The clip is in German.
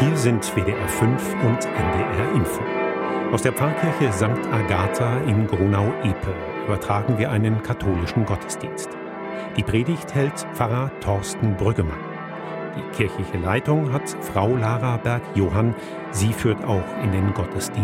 Hier sind WDR 5 und NDR Info. Aus der Pfarrkirche St. Agatha in Gronau-Epe übertragen wir einen katholischen Gottesdienst. Die Predigt hält Pfarrer Thorsten Brüggemann. Die kirchliche Leitung hat Frau Lara Berg-Johann. Sie führt auch in den Gottesdienst